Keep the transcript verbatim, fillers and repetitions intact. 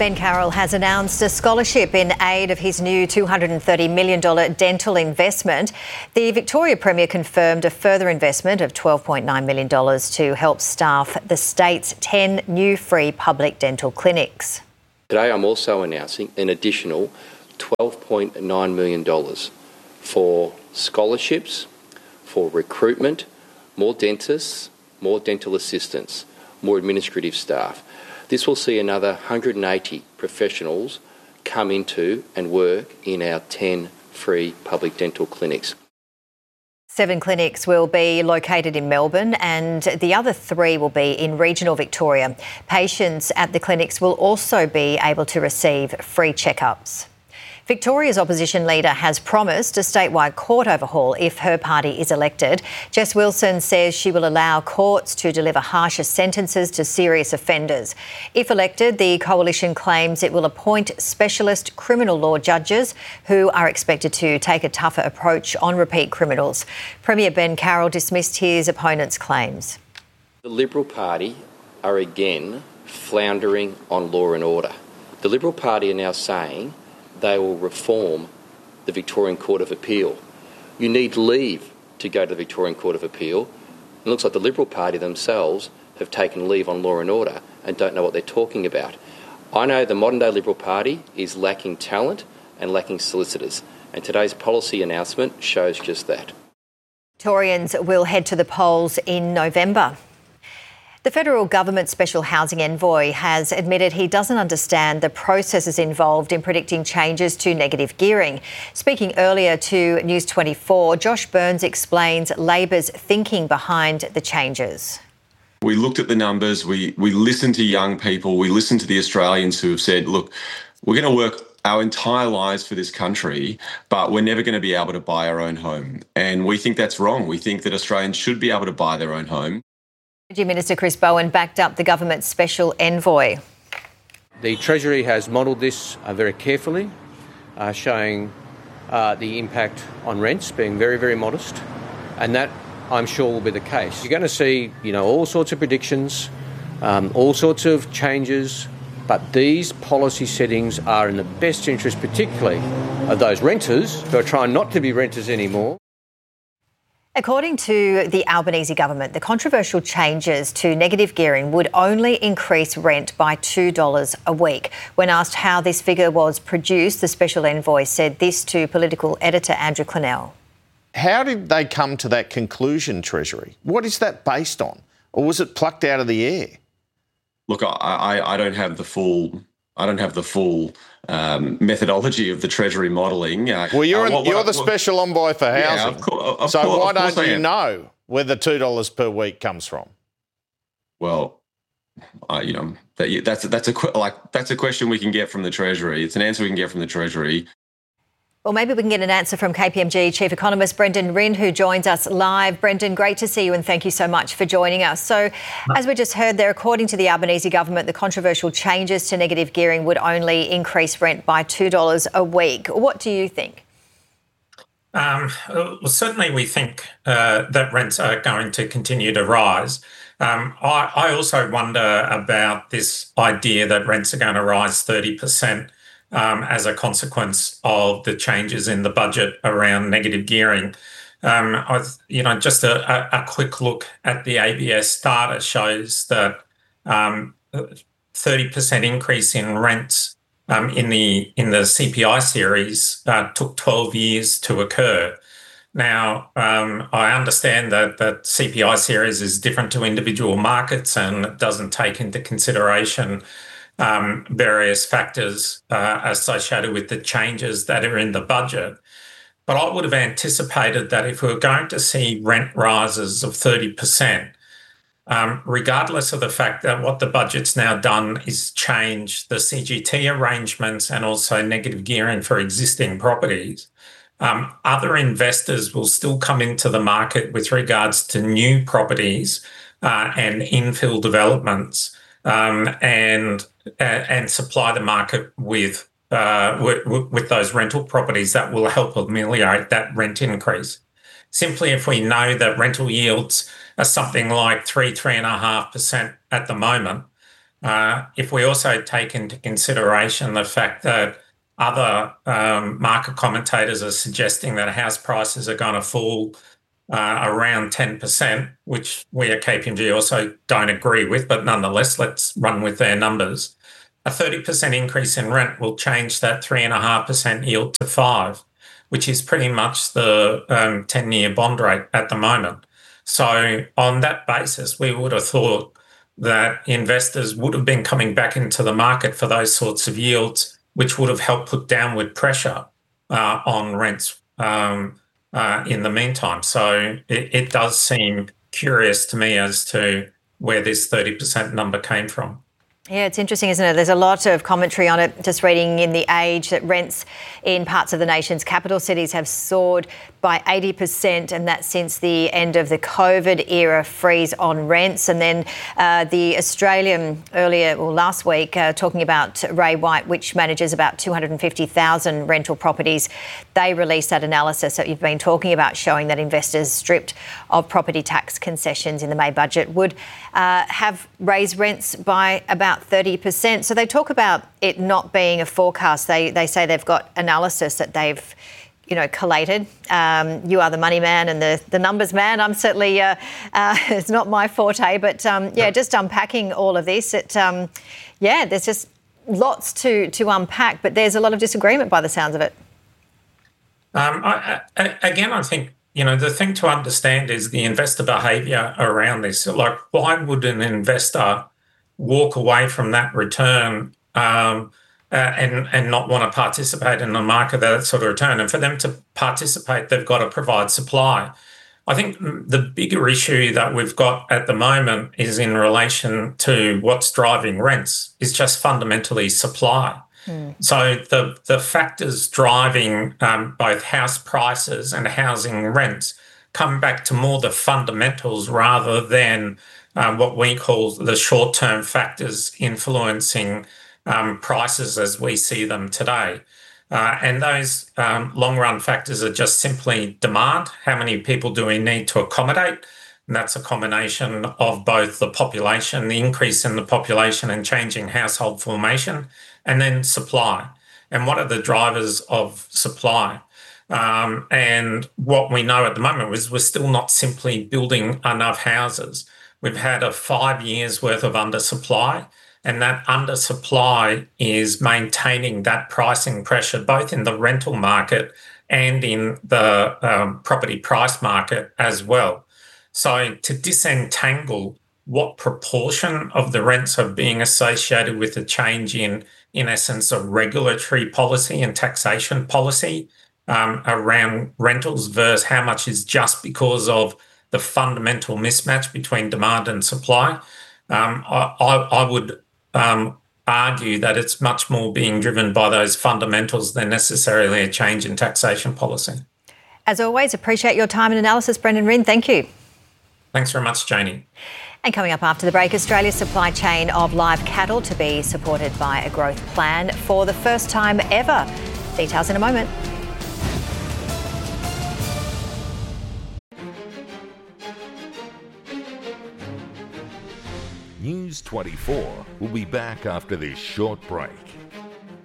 Ben Carroll has announced a scholarship in aid of his new two hundred thirty million dollars dental investment. The Victoria Premier confirmed a further investment of twelve point nine million dollars to help staff the state's ten new free public dental clinics. Today I'm also announcing an additional twelve point nine million dollars for scholarships, for recruitment, more dentists, more dental assistants, more administrative staff. This will see another one hundred eighty professionals come into and work in our ten free public dental clinics. Seven clinics will be located in Melbourne and the other three will be in regional Victoria. Patients at the clinics will also be able to receive free checkups. Victoria's opposition leader has promised a statewide court overhaul if her party is elected. Jess Wilson says she will allow courts to deliver harsher sentences to serious offenders. If elected, the coalition claims it will appoint specialist criminal law judges who are expected to take a tougher approach on repeat criminals. Premier Ben Carroll dismissed his opponent's claims. The Liberal Party are again floundering on law and order. The Liberal Party are now saying they will reform the Victorian Court of Appeal. You need leave to go to the Victorian Court of Appeal. It looks like the Liberal Party themselves have taken leave on law and order and don't know what they're talking about. I know the modern-day Liberal Party is lacking talent and lacking solicitors, and today's policy announcement shows just that. Victorians will head to the polls in November. The federal government special housing envoy has admitted he doesn't understand the processes involved in predicting changes to negative gearing. Speaking earlier to News twenty-four, Josh Burns explains Labor's thinking behind the changes. We looked at the numbers, we, we listened to young people, we listened to the Australians who have said, look, we're going to work our entire lives for this country, but we're never going to be able to buy our own home. And we think that's wrong. We think that Australians should be able to buy their own home. Energy Minister Chris Bowen backed up the government's special envoy. The Treasury has modelled this uh, very carefully, uh, showing uh, the impact on rents being very, very modest, and that, I'm sure, will be the case. You're going to see, you know, all sorts of predictions, um, all sorts of changes, but these policy settings are in the best interest, particularly of those renters who are trying not to be renters anymore. According to the Albanese government, the controversial changes to negative gearing would only increase rent by two dollars a week. When asked how this figure was produced, the special envoy said this to political editor Andrew Clennell. How did they come to that conclusion, Treasury? What is that based on? Or was it plucked out of the air? Look, I, I, I don't have the full... I don't have the full um, methodology of the Treasury modelling. Uh, well, you're, uh, what, you're what, the special envoy for housing. Yeah, of course, of so course, why of course don't I you am. know where the two dollars per week comes from? Well, I, you know, that, that's that's a like that's a question we can get from the Treasury. It's an answer we can get from the Treasury. Well, maybe we can get an answer from K P M G Chief Economist Brendan Rynne, who joins us live. Brendan, great to see you and thank you so much for joining us. So, as we just heard there, according to the Albanese government, the controversial changes to negative gearing would only increase rent by two dollars a week. What do you think? Um, well, certainly we think uh, that rents are going to continue to rise. Um, I, I also wonder about this idea that rents are going to rise thirty percent. Um, as a consequence of the changes in the budget around negative gearing. Um, I, you know, just a, a, a quick look at the A B S data shows that um, thirty percent increase in rents um, in the in the C P I series uh, took twelve years to occur. Now, um, I understand that that C P I series is different to individual markets and doesn't take into consideration Um, various factors uh, associated with the changes that are in the budget. But I would have anticipated that if we were going to see rent rises of thirty percent, um, regardless of the fact that what the budget's now done is change the C G T arrangements and also negative gearing for existing properties, um, other investors will still come into the market with regards to new properties uh, and infill developments um, and and supply the market with, uh, with with those rental properties that will help ameliorate that rent increase. Simply, if we know that rental yields are something like three, three and a half percent at the moment, Uh, if we also take into consideration the fact that other um, market commentators are suggesting that house prices are going to fall uh, around ten percent, which we at K P M G also don't agree with, but nonetheless, let's run with their numbers. A thirty percent increase in rent will change that three point five percent yield to five, which is pretty much the um, ten-year bond rate at the moment. So on that basis, we would have thought that investors would have been coming back into the market for those sorts of yields, which would have helped put downward pressure uh, on rents um, uh, in the meantime. So it, it does seem curious to me as to where this thirty percent number came from. Yeah, it's interesting, isn't it? There's a lot of commentary on it. Just reading in The Age that rents in parts of the nation's capital cities have soared by eighty percent, and that's since the end of the COVID era freeze on rents. And then uh, the Australian earlier, or last week, uh, talking about Ray White, which manages about two hundred fifty thousand rental properties. They released that analysis that you've been talking about, showing that investors stripped of property tax concessions in the May budget would uh, have raised rents by about thirty percent. So they talk about it not being a forecast. They they say they've got analysis that they've, you know, collated. Um, you are the money man and the, the numbers man. I'm certainly, uh, uh, it's not my forte, but um, yeah, just unpacking all of this. It, um, yeah, there's just lots to, to unpack, but there's a lot of disagreement by the sounds of it. Um, I, I, again, I think, you know, the thing to understand is the investor behaviour around this. Like, why would an investor walk away from that return um, uh, and and not want to participate in the market that sort of return? And for them to participate, they've got to provide supply. I think the bigger issue that we've got at the moment is in relation to what's driving rents is just fundamentally supply. Mm. So the, the factors driving um, both house prices and housing rents come back to more the fundamentals rather than Um, what we call the short-term factors influencing um, prices as we see them today. Uh, and those um, long-run factors are just simply demand. How many people do we need to accommodate? And that's a combination of both the population, the increase in the population and changing household formation, and then supply. And what are the drivers of supply? Um, and what we know at the moment is we're still not simply building enough houses. We've had a five years worth of undersupply, and that undersupply is maintaining that pricing pressure both in the rental market and in the um, property price market as well. So to disentangle what proportion of the rents are being associated with a change in, in essence, of regulatory policy and taxation policy um, around rentals versus how much is just because of the fundamental mismatch between demand and supply, um, I, I, I would um, argue that it's much more being driven by those fundamentals than necessarily a change in taxation policy. As always, appreciate your time and analysis, Brendan Rinn. Thank you. Thanks very much, Janie. And coming up after the break, Australia's supply chain of live cattle to be supported by a growth plan for the first time ever. Details in a moment. News twenty-four will be back after this short break.